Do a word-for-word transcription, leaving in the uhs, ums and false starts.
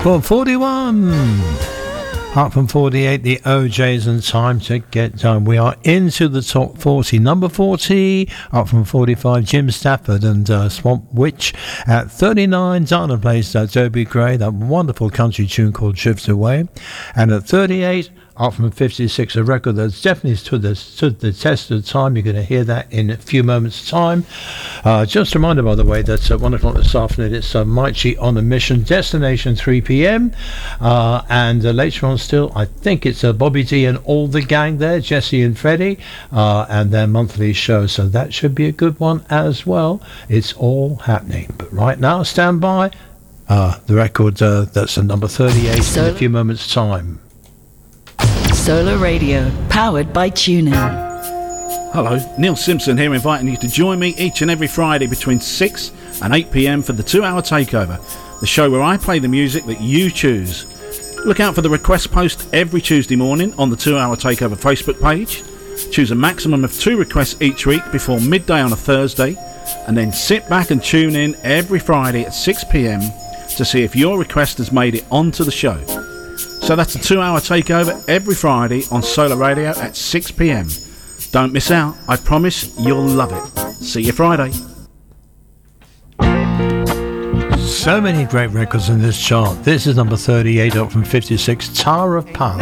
Well, forty-one. Up from forty-eight, the O Js, and Time to Get Done. We are into the top forty. Number forty, up from forty-five, Jim Stafford and uh, Swamp Witch. At thirty-nine, Dana plays uh, Dobie Gray, that wonderful country tune called Drift Away. And at thirty-eight, up from fifty-six, a record that's definitely stood the, stood the test of time. You're going to hear that in a few moments' time. Uh, just a reminder, by the way, that at one o'clock this afternoon, it's uh, Maichi on a Mission, Destination three p.m. Uh, and uh, later on still, I think it's uh, Bobby D and all the gang there, Jesse and Freddie, uh, and their monthly show. So that should be a good one as well. It's all happening. But right now, stand by. Uh, the record uh, that's at number thirty-eight so- in a few moments' time. Solar Radio, powered by TuneIn. Hello, Neil Simpson here, inviting you to join me each and every Friday between six and eight p.m. for the two-hour takeover, the show where I play the music that you choose. Look out for the request post every Tuesday morning on the two-hour takeover Facebook page. Choose a maximum of two requests each week before midday on a Thursday, and then sit back and tune in every Friday at six p.m. to see if your request has made it onto the show. So that's a two-hour takeover every Friday on Solar Radio at six p.m. Don't miss out. I promise you'll love it. See you Friday. So many great records in this chart. This is number thirty-eight, up from fifty-six, Tower of Power.